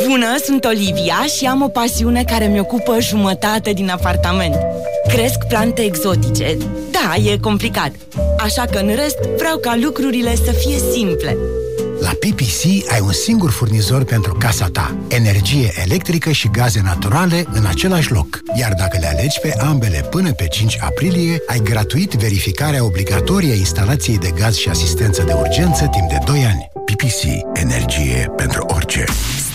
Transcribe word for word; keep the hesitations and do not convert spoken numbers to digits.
Bună, sunt Olivia și am o pasiune care mi ocupă jumătate din apartament. Cresc plante exotice. Da, e complicat. Așa că în rest vreau ca lucrurile să fie simple. La P P C ai un singur furnizor pentru casa ta. Energie electrică și gaze naturale în același loc. Iar dacă le alegi pe ambele până pe cinci aprilie, ai gratuit verificarea obligatorie a instalației de gaz și asistență de urgență timp de doi ani. P P C. Energie pentru orice.